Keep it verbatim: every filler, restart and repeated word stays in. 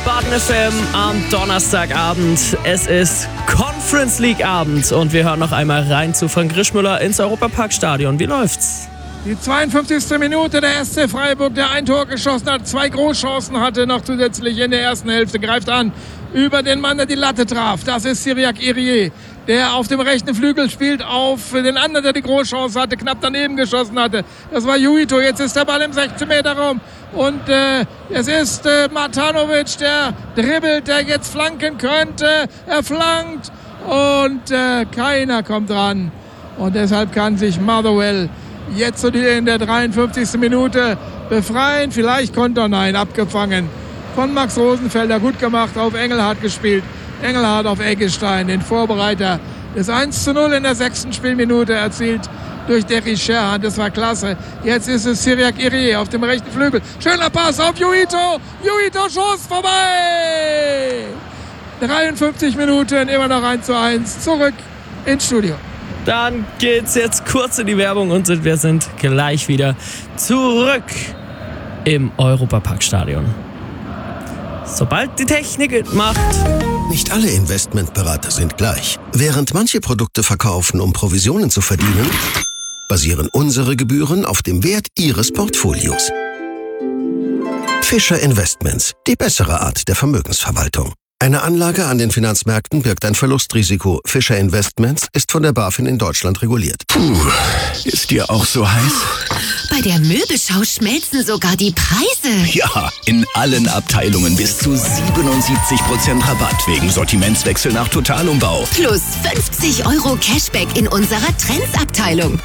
Baden F M am Donnerstagabend. Es ist Conference League Abend und wir hören noch einmal rein zu Frank Grischmüller ins Europapark-Stadion. Wie läuft's? Die zweiundfünfzigste Minute, der S C Freiburg, der ein Tor geschossen hat, zwei Großchancen hatte, noch zusätzlich in der ersten Hälfte, greift an über den Mann, der die Latte traf. Das ist Cyriac Irié, der auf dem rechten Flügel spielt auf den anderen, der die Großchance hatte, knapp daneben geschossen hatte. Das war Juito. Jetzt ist der Ball im sechzehn Meter Raum und äh, es ist äh, Matanovic, der dribbelt, der jetzt flanken könnte. Er flankt und äh, keiner kommt dran. Und deshalb kann sich Motherwell jetzt in der dreiundfünfzigsten Minute befreien. Vielleicht Konter, nein, abgefangen von Max Rosenfelder. Gut gemacht, auf Engelhardt gespielt. Engelhardt auf Eggestein, den Vorbereiter des eins zu null in der sechsten Spielminute erzielt durch Derry Sherhan. Das war klasse. Jetzt ist es Cyriac Irié auf dem rechten Flügel. Schöner Pass auf Juito. Juito, Schuss vorbei. dreiundfünfzig Minuten, immer noch eins zu eins. Zurück ins Studio. Dann geht's jetzt kurz in die Werbung und wir sind gleich wieder zurück im Europapark-Stadion. Sobald die Technik mitmacht. Nicht alle Investmentberater sind gleich. Während manche Produkte verkaufen, um Provisionen zu verdienen, basieren unsere Gebühren auf dem Wert Ihres Portfolios. Fischer Investments, die bessere Art der Vermögensverwaltung. Eine Anlage an den Finanzmärkten birgt ein Verlustrisiko. Fischer Investments ist von der BaFin in Deutschland reguliert. Puh, ist dir auch so heiß? Bei der Möbelschau schmelzen sogar die Preise. Ja, in allen Abteilungen bis zu siebenundsiebzig Prozent Rabatt wegen Sortimentswechsel nach Totalumbau. Plus fünfzig Euro Cashback in unserer Trends-Abteilung.